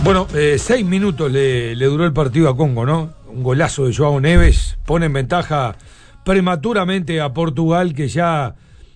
Bueno, 6 minutos le duró el partido a Congo, ¿no? Un golazo de João Neves pone en ventaja prematuramente a Portugal, que ya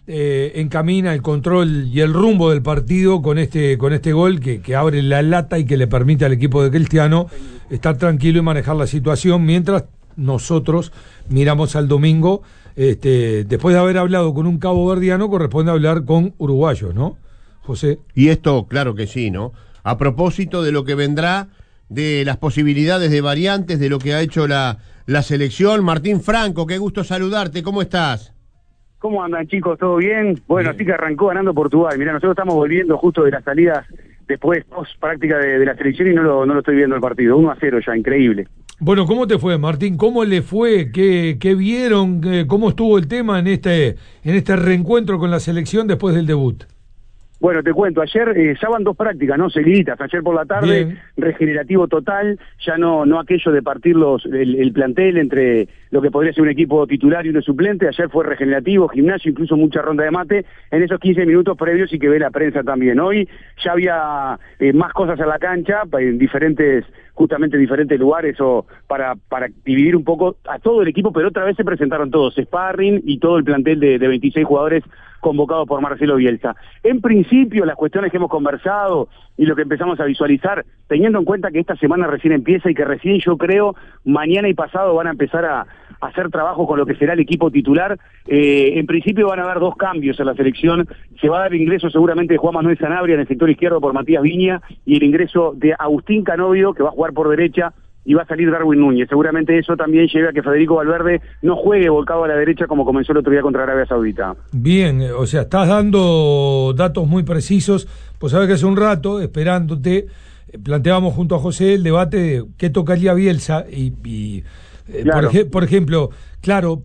encamina el control y el rumbo del partido con este gol que abre la lata y que le permite al equipo de Cristiano estar tranquilo y manejar la situación, mientras nosotros miramos al domingo. Después de haber hablado con un caboverdiano, corresponde hablar con uruguayos, ¿no, José? Y esto, claro que sí, ¿no? A propósito de lo que vendrá, de las posibilidades de variantes, de lo que ha hecho la selección. Martín Franco, qué gusto saludarte, ¿cómo estás? ¿Cómo andan, chicos? ¿Todo bien? Bueno, así que arrancó ganando Portugal. Mirá, nosotros estamos volviendo justo de las salidas después, post práctica de la selección, y no lo estoy viendo el partido. 1-0 ya, increíble. Bueno, ¿cómo te fue, Martín? ¿Cómo le fue? ¿Qué vieron? ¿Cómo estuvo el tema en este reencuentro con la selección después del debut? Bueno, te cuento, ayer ya van 2 prácticas, ¿no? Seguiditas. Ayer por la tarde, bien, regenerativo total, ya no aquello de partir el plantel entre lo que podría ser un equipo titular y uno suplente. Ayer fue regenerativo, gimnasio, incluso mucha ronda de mate en esos 15 minutos previos, y que ve la prensa también. Hoy ya había más cosas en la cancha, en diferentes lugares, o para dividir un poco a todo el equipo, pero otra vez se presentaron todos, sparring y todo el plantel de 26 jugadores convocados por Marcelo Bielsa. En principio, las cuestiones que hemos conversado y lo que empezamos a visualizar, teniendo en cuenta que esta semana recién empieza y que recién, yo creo, mañana y pasado van a empezar a hacer trabajo con lo que será el equipo titular. En principio van a haber 2 cambios en la selección. Se va a dar el ingreso seguramente de Juan Manuel Sanabria en el sector izquierdo por Matías Viña, y el ingreso de Agustín Canovio, que va a jugar por derecha, y va a salir Darwin Núñez. Seguramente eso también lleve a que Federico Valverde no juegue volcado a la derecha como comenzó el otro día contra Arabia Saudita. Bien, o sea, estás dando datos muy precisos. Pues sabes que hace un rato, esperándote, planteábamos junto a José el debate de qué tocaría Bielsa claro. Por ejemplo, claro,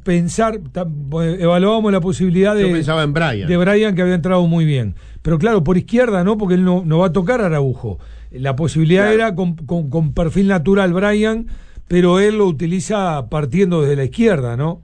evaluábamos la posibilidad Yo pensaba en Brian. De Brian, que había entrado muy bien. Pero claro, por izquierda, ¿no? Porque él no va a tocar a Araujo. La posibilidad era con perfil natural Brian, pero él lo utiliza partiendo desde la izquierda, ¿no?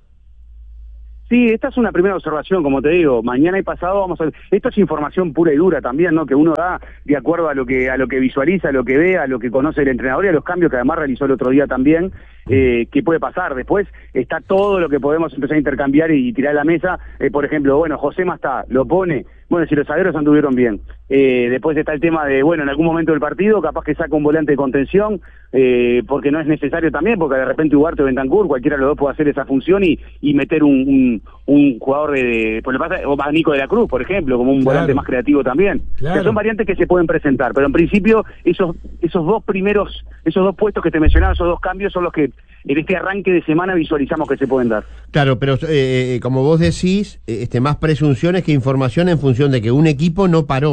Sí, esta es una primera observación, como te digo. Mañana y pasado vamos a ver. Esto es información pura y dura también, ¿no? Que uno da de acuerdo a lo que visualiza, a lo que ve, a lo que conoce el entrenador y a los cambios que además realizó el otro día también. ¿Qué puede pasar? Después está todo lo que podemos empezar a intercambiar y tirar a la mesa. Por ejemplo, bueno, Josema lo pone. Bueno, si los zagueros anduvieron bien. Después está el tema de, bueno, en algún momento del partido, capaz que saca un volante de contención, porque no es necesario también, porque de repente Ugarte o Bentancur, cualquiera de los dos puede hacer esa función y meter un jugador pues le pasa, o a Nico de la Cruz, por ejemplo, como un volante más creativo también. Claro. Que son variantes que se pueden presentar, pero en principio esos 2 puestos que te mencionaba, esos 2 cambios son los que en este arranque de semana visualizamos que se pueden dar. Claro, pero como vos decís, más presunciones que información en función de que un equipo no paró,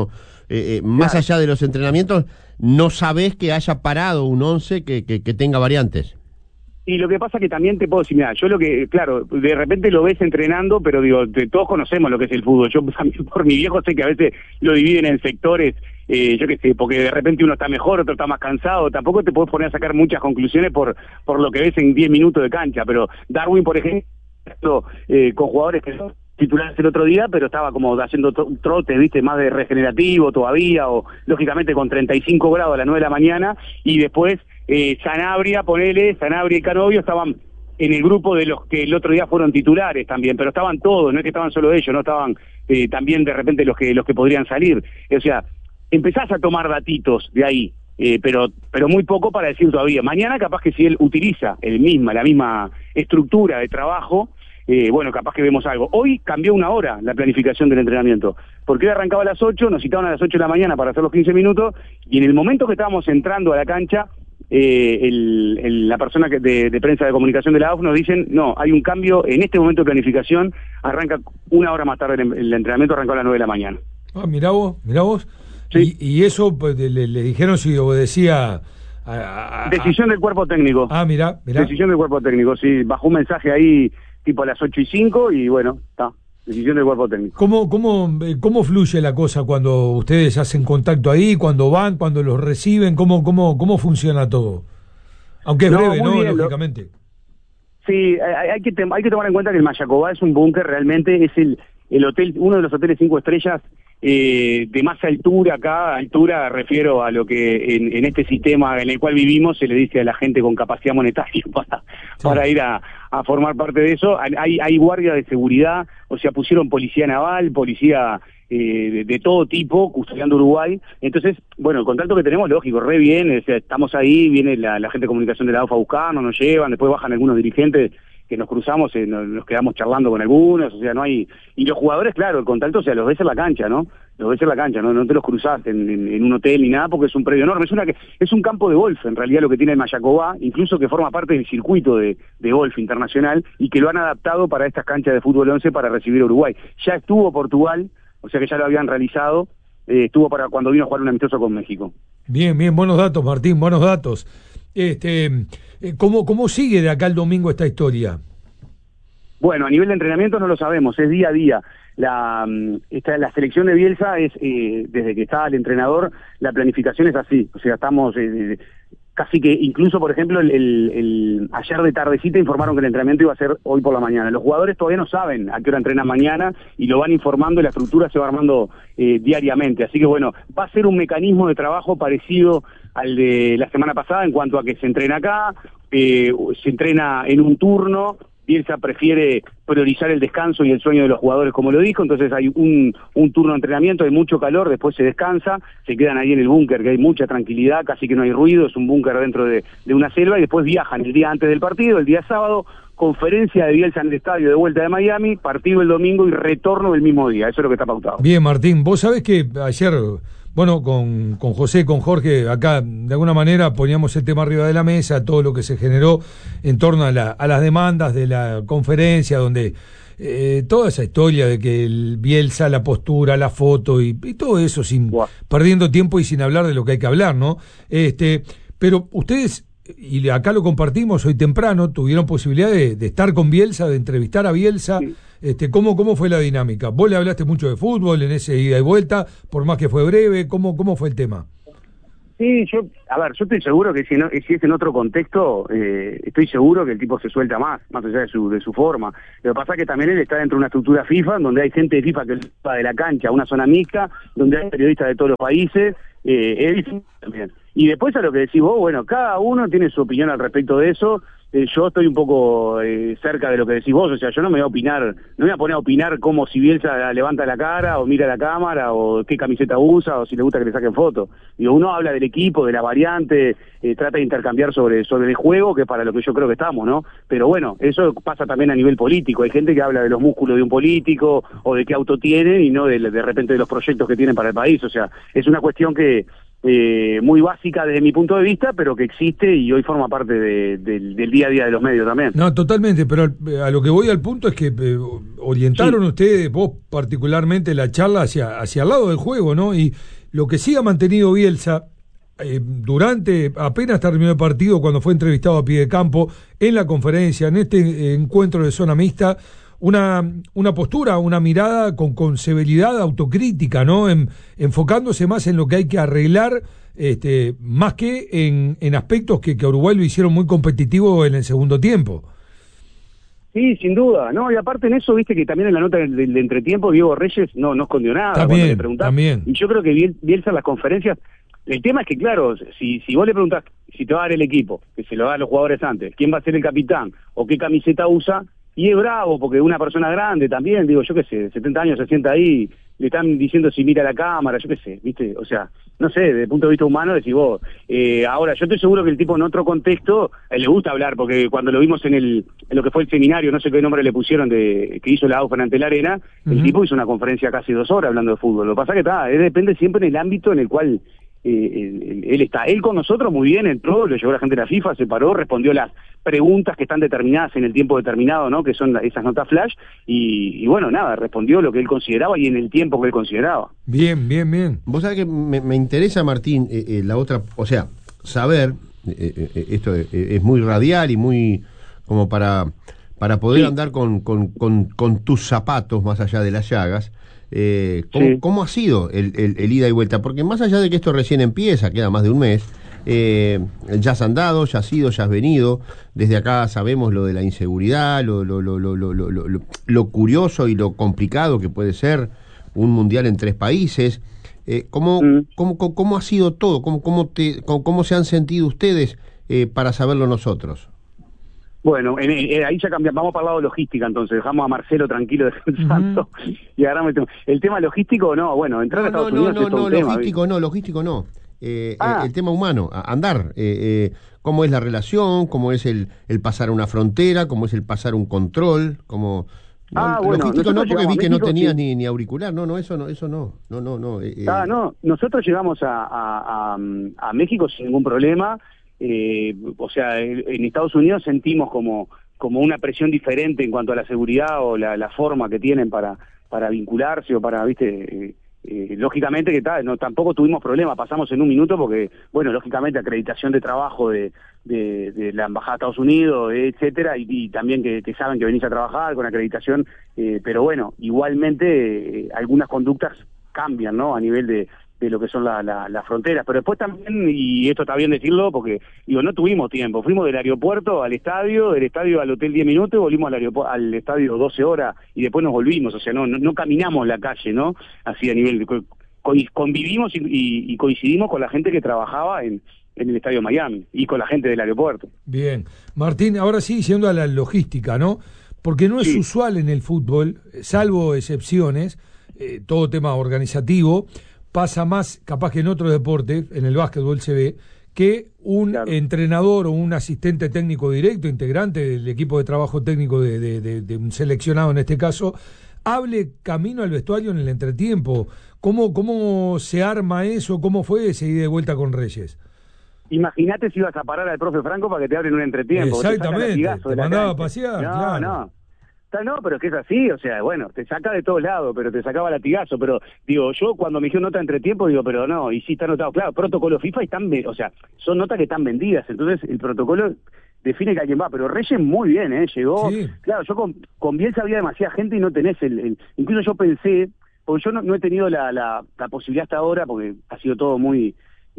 más allá de los entrenamientos, no sabés que haya parado un 11 que tenga variantes. Y lo que pasa que también te puedo decir, mira, yo claro, de repente lo ves entrenando, pero digo, todos conocemos lo que es el fútbol. Yo también por mi viejo sé que a veces lo dividen en sectores, yo qué sé, porque de repente uno está mejor, otro está más cansado. Tampoco te puedes poner a sacar muchas conclusiones por lo que ves en 10 minutos de cancha. Pero Darwin, por ejemplo, con jugadores que son titulares el otro día, pero estaba como haciendo trotes, viste, más de regenerativo todavía, o lógicamente con 35 grados a las 9 de la mañana, y después Sanabria y Canovio estaban en el grupo de los que el otro día fueron titulares también, pero estaban todos, no es que estaban solo ellos, no estaban también de repente los que podrían salir. O sea, empezás a tomar datitos de ahí, pero muy poco para decir todavía. Mañana capaz que si él utiliza la misma estructura de trabajo, bueno, capaz que vemos algo. Hoy cambió 1 hora la planificación del entrenamiento, porque hoy arrancaba a las 8, nos citaban a las 8 de la mañana para hacer los 15 minutos, y en el momento que estábamos entrando a la cancha, la persona de prensa de comunicación de la AUF nos dicen, no, hay un cambio en este momento de planificación, arranca 1 hora más tarde el entrenamiento, arrancó a las 9 de la mañana. Mirá vos. Sí. Y eso pues, le dijeron si obedecía decisión del cuerpo técnico. Mirá. Decisión del cuerpo técnico, sí, bajó un mensaje ahí tipo a las 8:05 y bueno, está. Decisión del cuerpo técnico. ¿Cómo fluye la cosa cuando ustedes hacen contacto ahí, cuando van, cuando los reciben? ¿Cómo funciona todo? Aunque es breve, ¿no? Bien, lógicamente. Sí, hay que tomar en cuenta que el Mayacobá es un búnker, realmente es el hotel, uno de los hoteles 5 estrellas de más altura acá. Altura refiero a lo que en este sistema en el cual vivimos se le dice a la gente con capacidad monetaria para ir a formar parte de eso. Hay guardia de seguridad, o sea, pusieron policía naval, policía de todo tipo, custodiando Uruguay. Entonces, bueno, el contacto que tenemos, lógico, re bien, o sea, estamos ahí, viene la gente de comunicación de la AUFA a buscarnos, nos llevan, después bajan algunos dirigentes que nos cruzamos, nos quedamos charlando con algunos, o sea, no hay... Y los jugadores, claro, el contacto, o sea, los ves en la cancha, ¿no? Los ves en la cancha, no te los cruzás en un hotel ni nada, porque es un predio enorme, es un campo de golf, en realidad, lo que tiene el Mayacobá, incluso que forma parte del circuito de golf internacional, y que lo han adaptado para estas canchas de fútbol 11 para recibir a Uruguay. Ya estuvo Portugal, o sea que ya lo habían realizado, estuvo para cuando vino a jugar un amistoso con México. Bien, buenos datos, Martín, buenos datos. ¿Cómo sigue de acá el domingo esta historia? Bueno, a nivel de entrenamiento no lo sabemos, es día a día. La selección de Bielsa es, desde que está el entrenador, la planificación es así, o sea, estamos casi que, incluso por ejemplo, ayer de tardecita informaron que el entrenamiento iba a ser hoy por la mañana. Los jugadores todavía no saben a qué hora entrenan mañana y lo van informando y la estructura se va armando diariamente. Así que bueno, va a ser un mecanismo de trabajo parecido al de la semana pasada en cuanto a que se entrena acá, se entrena en un turno. Bielsa prefiere priorizar el descanso y el sueño de los jugadores, como lo dijo, entonces hay un turno de entrenamiento, hay mucho calor, después se descansa, se quedan ahí en el búnker, que hay mucha tranquilidad, casi que no hay ruido, es un búnker dentro de una selva, y después viajan el día antes del partido, el día sábado, conferencia de Bielsa en el estadio de vuelta de Miami, partido el domingo y retorno el mismo día, eso es lo que está pautado. Bien, Martín, vos sabés que ayer... Bueno, con José, con Jorge, acá de alguna manera poníamos el tema arriba de la mesa, todo lo que se generó en torno a las demandas de la conferencia, donde toda esa historia de que el Bielsa, la postura, la foto y todo eso, perdiendo tiempo y sin hablar de lo que hay que hablar, ¿no? Pero ustedes, y acá lo compartimos hoy temprano, tuvieron posibilidad de estar con Bielsa, de entrevistar a Bielsa. Sí. ¿Cómo fue la dinámica? Vos le hablaste mucho de fútbol en ese ida y vuelta, por más que fue breve, ¿cómo fue el tema? Sí, yo estoy seguro que si es en otro contexto, estoy seguro que el tipo se suelta más allá de su forma. Lo que pasa es que también él está dentro de una estructura FIFA, donde hay gente de FIFA que va de la cancha a una zona mixta, donde hay periodistas de todos los países, también. Y después a lo que decís vos, bueno, cada uno tiene su opinión al respecto de eso. Yo estoy un poco cerca de lo que decís vos, o sea, yo no me voy a poner a opinar como si Bielsa levanta la cara o mira la cámara o qué camiseta usa o si le gusta que le saquen fotos. Digo, uno habla del equipo, de la variante, trata de intercambiar sobre el juego, que es para lo que yo creo que estamos, ¿no? Pero bueno, eso pasa también a nivel político. Hay gente que habla de los músculos de un político o de qué auto tiene y no de repente de los proyectos que tienen para el país. O sea, es una cuestión que muy básica desde mi punto de vista, pero que existe y hoy forma parte del día a día de los medios también. No, totalmente, pero a lo que voy al punto es que orientaron ustedes, vos particularmente, la charla hacia el lado del juego, ¿no? Y lo que sí ha mantenido Bielsa durante, apenas terminó el partido, cuando fue entrevistado a pie de campo, en la conferencia, en este encuentro de zona mixta, una postura, una mirada con severidad autocrítica, ¿no? Enfocándose más en lo que hay que arreglar, más que en aspectos que a Uruguay lo hicieron muy competitivo en el segundo tiempo. Sí, sin duda, ¿no? Y aparte en eso, viste que también en la nota del entretiempo Diego Reyes no escondió nada también, cuando le preguntás. También. Y yo creo que Bielsa en las conferencias, el tema es que, claro, si vos le preguntás si te va a dar el equipo, que se lo da a los jugadores antes, quién va a ser el capitán o qué camiseta usa, y es bravo, porque una persona grande también, digo, yo qué sé, 70 años se sienta ahí, le están diciendo si mira la cámara, yo qué sé, ¿viste? O sea, no sé, desde el punto de vista humano decís vos. Ahora, yo estoy seguro que el tipo en otro contexto, le gusta hablar, porque cuando lo vimos en lo que fue el seminario, no sé qué nombre le pusieron, que hizo la AUFA ante la arena, el tipo hizo una conferencia casi 2 horas hablando de fútbol. Lo que pasa que depende siempre en el ámbito en el cual él está. Él con nosotros muy bien, entró, lo llevó la gente de la FIFA, se paró, respondió las preguntas que están determinadas en el tiempo determinado, ¿no? Que son esas notas flash, y bueno, nada, respondió lo que él consideraba y en el tiempo que él consideraba. Bien. Vos sabés que me interesa, Martín, la otra, o sea, saber, esto es muy radial y muy como para poder andar con tus zapatos más allá de las llagas. ¿Cómo ha sido el ida y vuelta? Porque más allá de que esto recién empieza, queda más de un mes, ya has andado, ya has ido, ya has venido. Desde acá sabemos lo de la inseguridad, lo curioso y lo complicado que puede ser un mundial en 3 países. ¿Cómo ha sido todo? ¿Cómo se han sentido ustedes para saberlo nosotros? Bueno, ahí ya cambiamos, vamos para el lado logística, entonces dejamos a Marcelo tranquilo descansando y agarramos el tema logístico. No, bueno, entrar a Estados Unidos es todo un tema. Logístico no. El tema humano, andar, cómo es la relación, cómo es el pasar una frontera, cómo es el pasar un control, cómo... bueno, logístico no, porque vi que México, no tenías sí. ni auricular, eso no. No, nosotros llegamos a México sin ningún problema. O sea, en Estados Unidos sentimos como una presión diferente en cuanto a la seguridad o la forma que tienen para vincularse o para, viste, lógicamente que tal, no, tampoco tuvimos problema, pasamos en un minuto porque, bueno, lógicamente acreditación de trabajo de la Embajada de Estados Unidos, etcétera, y también que saben que venís a trabajar con acreditación, pero bueno, igualmente algunas conductas cambian, ¿no? A nivel de lo que son las fronteras, pero después también, y esto está bien decirlo, porque digo, no tuvimos tiempo, fuimos del aeropuerto al estadio, del estadio al hotel 10 minutos, volvimos al estadio 12 horas, y después nos volvimos, o sea, no caminamos la calle, ¿no? Así a nivel, convivimos y coincidimos con la gente que trabajaba en el estadio Miami, y con la gente del aeropuerto. Bien, Martín, ahora sí, yendo a la logística, ¿no? Porque no es usual en el fútbol, salvo excepciones, todo tema organizativo, pasa más, capaz que en otros deportes, en el básquetbol se ve, que un entrenador o un asistente técnico directo, integrante del equipo de trabajo técnico de un seleccionado en este caso, hable camino al vestuario en el entretiempo. ¿Cómo se arma eso? ¿Cómo fue ese ida y vuelta con Reyes? Imagínate si ibas a parar al profe Franco para que te abren un entretiempo. Exactamente, te mandaba a pasear, claro. No, pero es que es así, o sea, bueno, te saca de todos lados, pero te sacaba latigazo, pero digo, yo cuando me dijeron nota entretiempo, digo, pero no, y sí está anotado, claro, protocolo FIFA o sea, son notas que están vendidas, entonces el protocolo define que alguien va, pero Reyes muy bien, llegó, claro, yo con Bielsa había demasiada gente y no tenés incluso yo pensé, porque yo no he tenido la posibilidad hasta ahora, porque ha sido todo muy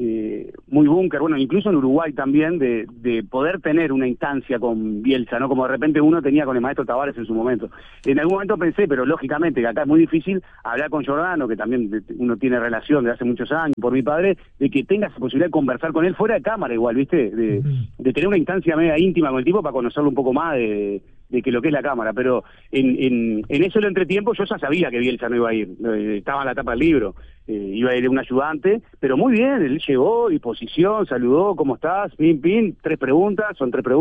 búnker, bueno, incluso en Uruguay también, de poder tener una instancia con Bielsa, ¿no? Como de repente uno tenía con el maestro Tavares en su momento. En algún momento pensé, pero lógicamente que acá es muy difícil hablar con Giordano, que también uno tiene relación de hace muchos años, por mi padre, de que tengas la posibilidad de conversar con él fuera de cámara igual, ¿viste? De tener una instancia media íntima con el tipo para conocerlo un poco más de que lo que es la cámara, pero en eso del entretiempo yo ya sabía que Bielsa no iba a ir, estaba en la tapa del libro, iba a ir un ayudante, pero muy bien, él llegó, disposición, saludó, ¿cómo estás? Pin, 3 preguntas,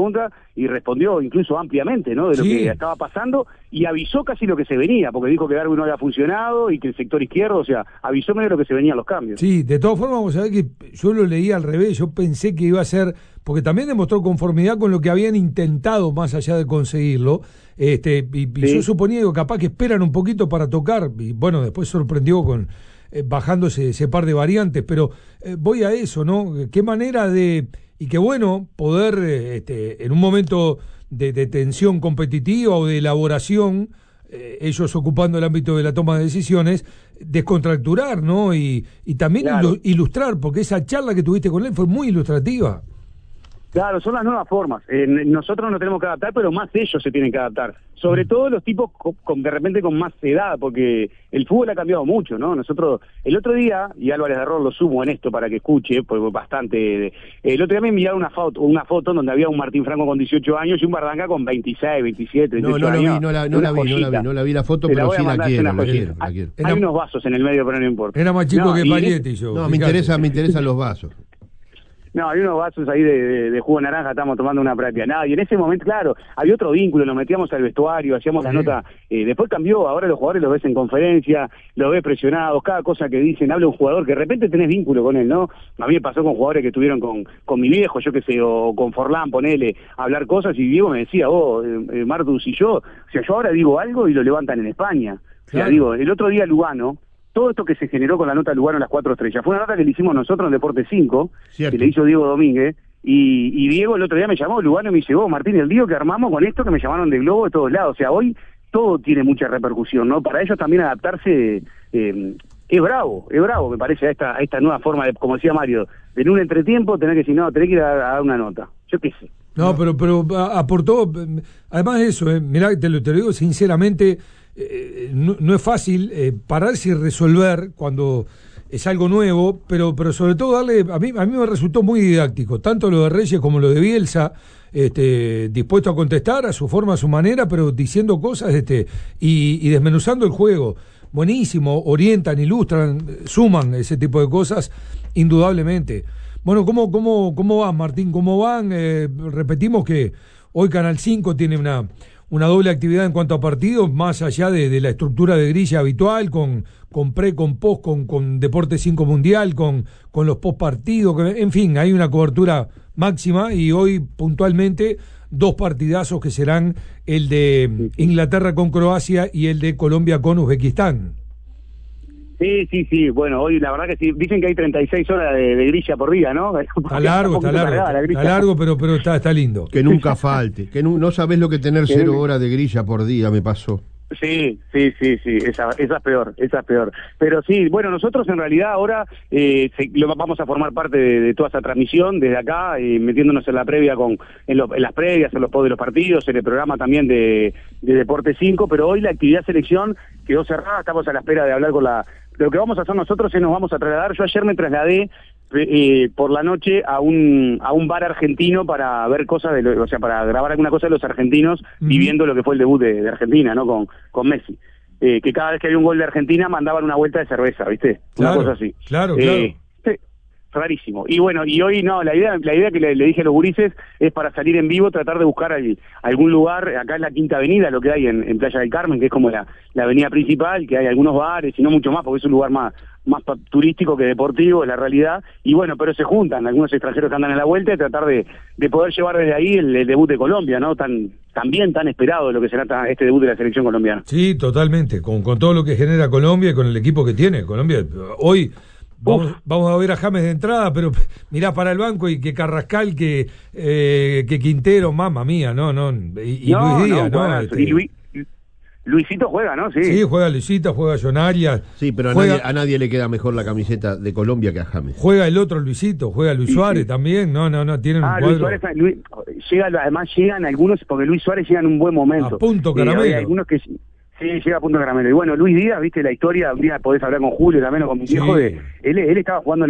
y respondió incluso ampliamente, ¿no? De lo que estaba pasando, y avisó casi lo que se venía, porque dijo que Darwin no había funcionado, y que el sector izquierdo, o sea, avisó medio lo que se venían los cambios. Sí, de todas formas, vamos a ver que yo lo leí al revés, yo pensé que iba a ser, porque también demostró conformidad con lo que habían intentado, más allá de conseguirlo, yo suponía que capaz que esperan un poquito para tocar, y bueno, después sorprendió con bajándose ese par de variantes, pero voy a eso, ¿no? Qué manera y qué bueno poder, en un momento de tensión competitiva o de elaboración, ellos ocupando el ámbito de la toma de decisiones, descontracturar, ¿no? Y también ilustrar, porque esa charla que tuviste con él fue muy ilustrativa. Claro, son las nuevas formas. Nosotros nos tenemos que adaptar, pero más ellos se tienen que adaptar. Sobre todo los tipos de repente con más edad, porque el fútbol ha cambiado mucho, ¿no? Nosotros, el otro día, y Álvarez de Arroz lo sumo en esto para que escuche, porque bastante... el otro día me enviaron una foto donde había un Martín Franco con 18 años y un Bardanga con 26, 27, 28 años. No la vi la foto, pero sí la quiero. Hay unos vasos en el medio, pero no importa. Era más chico que Pagietti yo. No, me interesan los vasos. No, hay unos vasos ahí de jugo de naranja, estamos tomando una práctica. Nada, y en ese momento, claro, había otro vínculo, nos metíamos al vestuario, hacíamos la nota, después cambió, ahora los jugadores los ves en conferencia, los ves presionados, cada cosa que dicen, habla un jugador que de repente tenés vínculo con él, ¿no? A mí me pasó con jugadores que estuvieron con mi viejo, yo qué sé, o con Forlán, ponele, a hablar cosas, y Diego me decía, Martus y yo, o sea, yo ahora digo algo y lo levantan en España. O sea, digo, el otro día Lugano, todo esto que se generó con la nota de Lugano en las 4 estrellas, fue una nota que le hicimos nosotros en Deporte 5, que le hizo Diego Domínguez, y Diego el otro día me llamó, Lugano, y me dice, Martín, el lío que armamos con esto, que me llamaron de Globo de todos lados, o sea, hoy todo tiene mucha repercusión, ¿no? Para ellos también adaptarse es bravo, me parece, a esta nueva forma de, como decía Mario, de en un entretiempo tener que decir, no, tenés que ir a dar una nota, yo qué sé. No, pero aportó, además de eso, mirá, te lo digo sinceramente, no es fácil pararse y resolver cuando es algo nuevo, pero sobre todo darle, a mí me resultó muy didáctico, tanto lo de Reyes como lo de Bielsa, dispuesto a contestar a su forma, a su manera, pero diciendo cosas y desmenuzando el juego. Buenísimo, orientan, ilustran, suman ese tipo de cosas, indudablemente. Bueno, ¿cómo van, Martín? ¿Cómo van? Repetimos que hoy Canal 5 tiene una doble actividad en cuanto a partidos, más allá de la estructura de grilla habitual, con pre, con post, con Deporte 5 Mundial, con los post partidos, en fin, hay una cobertura máxima y hoy puntualmente 2 partidazos que serán el de Inglaterra con Croacia y el de Colombia con Uzbekistán. Sí, bueno, hoy la verdad que sí, dicen que hay 36 horas de grilla por día, ¿no? Está largo, pero está lindo. Que nunca falte, que no sabés lo que tener 0 horas de grilla por día, me pasó. Sí, esa es peor. Pero sí, bueno, nosotros en realidad ahora vamos a formar parte de toda esa transmisión desde acá, metiéndonos en la previa en las previas, en los post de los partidos, en el programa también de Deporte 5, pero hoy la actividad selección quedó cerrada, estamos a la espera de hablar lo que vamos a hacer nosotros es nos vamos a trasladar. Yo ayer me trasladé por la noche a un bar argentino para ver cosas para grabar alguna cosa de los argentinos viviendo lo que fue el debut de Argentina, ¿no? Con Messi. Que cada vez que había un gol de Argentina mandaban una vuelta de cerveza, ¿viste? Claro, una cosa así. Claro. Rarísimo. Y bueno, y hoy no, la idea que le dije a los gurises es para salir en vivo, tratar de buscar algún lugar, acá en la Quinta Avenida, lo que hay en Playa del Carmen, que es como la avenida principal, que hay algunos bares y no mucho más, porque es un lugar más turístico que deportivo, es la realidad, y bueno, pero se juntan algunos extranjeros que andan en la vuelta y tratar de poder llevar desde ahí el debut de Colombia, ¿no? También tan esperado lo que será este debut de la selección colombiana. Sí, totalmente, con todo lo que genera Colombia y con el equipo que tiene Colombia. Hoy vamos a ver a James de entrada, pero mirá para el banco y que Carrascal, que Quintero, mamma mía, no, y Luis Díaz, ¿no? Luisito juega, ¿no? Sí, juega Luisito, juega John Arias. Sí, pero a nadie le queda mejor la camiseta de Colombia que a James. Juega el otro Luisito, juega Luis Suárez también, no, tienen un cuadro. Luis Suárez, además llegan algunos, porque Luis Suárez llega en un buen momento. A punto caramelo. Hay algunos que sí, llega a punto caramelo. Y bueno, Luis Díaz, viste la historia, un día podés hablar con Julio también o con mi viejo, él estaba jugando en